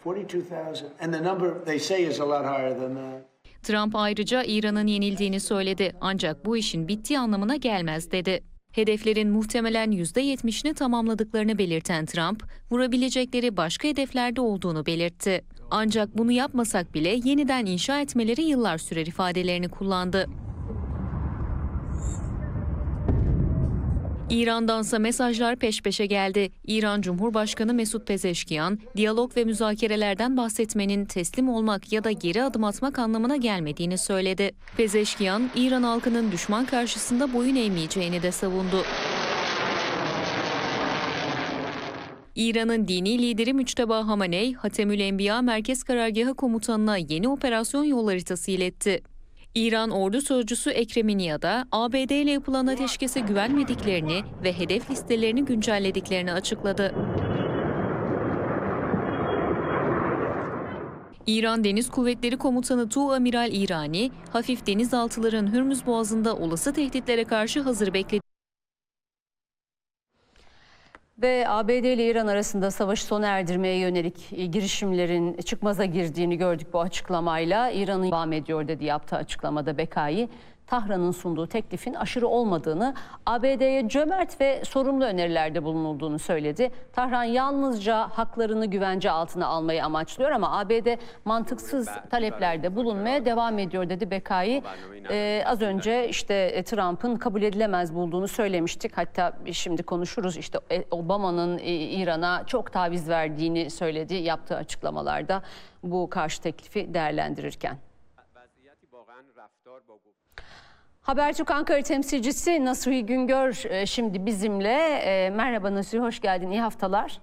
42,000 and the number they say is a lot higher than that. Trump ayrıca İran'ın yenildiğini söyledi ancak bu işin bittiği anlamına gelmez dedi. Hedeflerin muhtemelen %70'ini tamamladıklarını belirten Trump, vurabilecekleri başka hedeflerde olduğunu belirtti. Ancak bunu yapmasak bile yeniden inşa etmeleri yıllar sürer ifadelerini kullandı. İran'dansa mesajlar peş peşe geldi. İran Cumhurbaşkanı Mesut Pezeşkiyan, diyalog ve müzakerelerden bahsetmenin teslim olmak ya da geri adım atmak anlamına gelmediğini söyledi. Pezeşkiyan, İran halkının düşman karşısında boyun eğmeyeceğini de savundu. İran'ın dini lideri Müçteba Hamaney, Hatemül Enbiya Merkez Karargahı Komutanı'na yeni operasyon yol haritası iletti. İran ordu sözcüsü Ekrem İnaya da ABD ile yapılan ateşkese güvenmediklerini ve hedef listelerini güncellediklerini açıkladı. İran Deniz Kuvvetleri Komutanı Tuğamiral İrani, hafif denizaltıların Hürmüz Boğazı'nda olası tehditlere karşı hazır beklediğini ve ABD ile İran arasında savaşı sona erdirmeye yönelik girişimlerin çıkmaza girdiğini gördük bu açıklamayla. İran'ın devam ediyor dedi yaptığı açıklamada Bekai. Tahran'ın sunduğu teklifin aşırı olmadığını, ABD'ye cömert ve sorumlu önerilerde bulunulduğunu söyledi. Tahran yalnızca haklarını güvence altına almayı amaçlıyor ama ABD mantıksız taleplerde bulunmaya devam ediyor dedi Bekai. Az önce işte Trump'ın kabul edilemez bulduğunu söylemiştik. Hatta şimdi konuşuruz, işte Obama'nın İran'a çok taviz verdiğini söyledi yaptığı açıklamalarda bu karşı teklifi değerlendirirken. Habertürk Ankara temsilcisi Nasuhi Güngör şimdi bizimle. Merhaba Nasuhi, hoş geldin, iyi haftalar.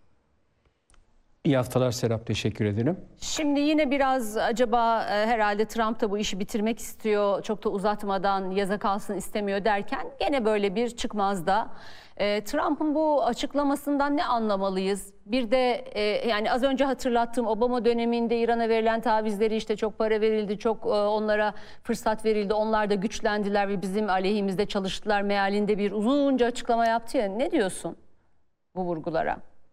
İyi haftalar Serap, teşekkür ederim. Şimdi yine biraz acaba herhalde Trump da bu işi bitirmek istiyor, çok da uzatmadan yaza kalsın istemiyor derken gene böyle bir çıkmazda. Trump'ın bu açıklamasından ne anlamalıyız? Bir de yani az önce hatırlattığım Obama döneminde İran'a verilen tavizleri, işte çok para verildi, çok onlara fırsat verildi, onlar da güçlendiler ve bizim aleyhimizde çalıştılar mealinde bir uzunca açıklama yaptı ya. Ne diyorsun bu vurgulara?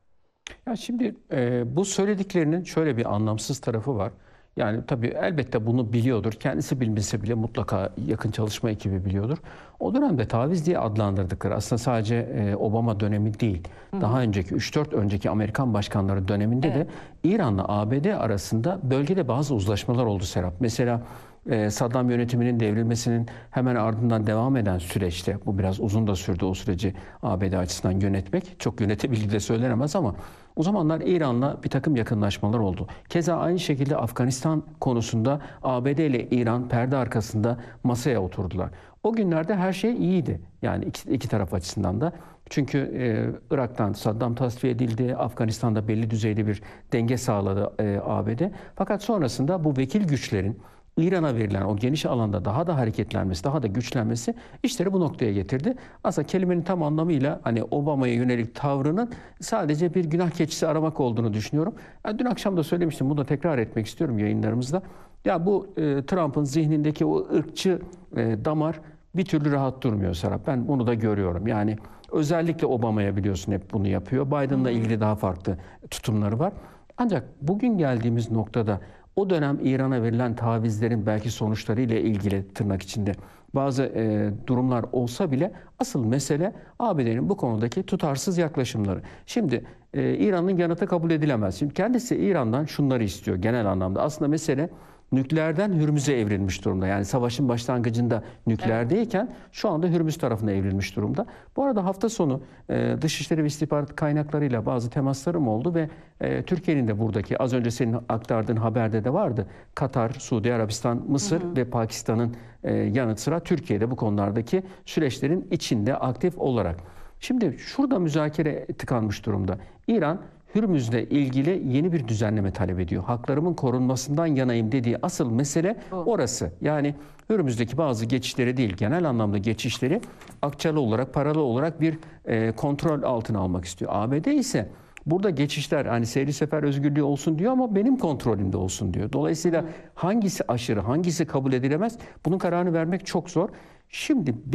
Ya şimdi bu söylediklerinin şöyle bir anlamsız tarafı var. Yani tabii elbette bunu biliyordur. Kendisi bilmese bile mutlaka yakın çalışma ekibi biliyordur. O dönemde taviz diye adlandırdıkları aslında sadece Obama dönemi değil. Daha önceki 3-4 önceki Amerikan başkanları döneminde de İran'la ABD arasında bölgede bazı uzlaşmalar oldu Serap. Mesela Saddam yönetiminin devrilmesinin hemen ardından devam eden süreçte, bu biraz uzun da sürdü o süreci ABD açısından yönetmek. Çok yönetebildiği de söylenemez ama o zamanlar İran'la bir takım yakınlaşmalar oldu. Keza aynı şekilde Afganistan konusunda ABD ile İran perde arkasında masaya oturdular. O günlerde her şey iyiydi. Yani iki taraf açısından da. Çünkü Irak'tan Saddam tasfiye edildi. Afganistan'da belli düzeyde bir denge sağladı ABD. Fakat sonrasında bu vekil güçlerin İran'a verilen o geniş alanda daha da hareketlenmesi, daha da güçlenmesi işleri bu noktaya getirdi. Aslında kelimenin tam anlamıyla hani Obama'ya yönelik tavrının sadece bir günah keçisi aramak olduğunu düşünüyorum. Yani dün akşam da söylemiştim, bunu da tekrar etmek istiyorum yayınlarımızda. Ya bu Trump'ın zihnindeki o ırkçı damar bir türlü rahat durmuyor Serap. Ben bunu da görüyorum. Yani özellikle Obama'ya biliyorsun hep bunu yapıyor. Biden'la ilgili daha farklı tutumları var. Ancak bugün geldiğimiz noktada o dönem İran'a verilen tavizlerin belki sonuçlarıyla ilgili tırnak içinde bazı durumlar olsa bile asıl mesele ABD'nin bu konudaki tutarsız yaklaşımları. Şimdi İran'ın yanıtı kabul edilemez. Şimdi kendisi İran'dan şunları istiyor genel anlamda. Aslında mesele nükleerden Hürmüz'e evrilmiş durumda. Yani savaşın başlangıcında nükleerdeyken şu anda Hürmüz tarafına evrilmiş durumda. Bu arada hafta sonu Dışişleri ve İstihbarat kaynaklarıyla bazı temaslarım oldu ve Türkiye'nin de buradaki az önce senin aktardığın haberde de vardı. Katar, Suudi Arabistan, Mısır ve Pakistan'ın yanı sıra Türkiye'de bu konulardaki süreçlerin içinde aktif olarak. Şimdi şurada müzakere tıkanmış durumda. İran Hürmüz'le ilgili yeni bir düzenleme talep ediyor. Haklarımın korunmasından yanayım dediği asıl mesele orası. Yani Hürmüz'deki bazı geçişleri değil, genel anlamda geçişleri akçalı olarak, paralı olarak bir kontrol altına almak istiyor. ABD ise burada geçişler hani seyri sefer özgürlüğü olsun diyor ama benim kontrolümde olsun diyor. Dolayısıyla hangisi aşırı, hangisi kabul edilemez bunun kararını vermek çok zor. Şimdi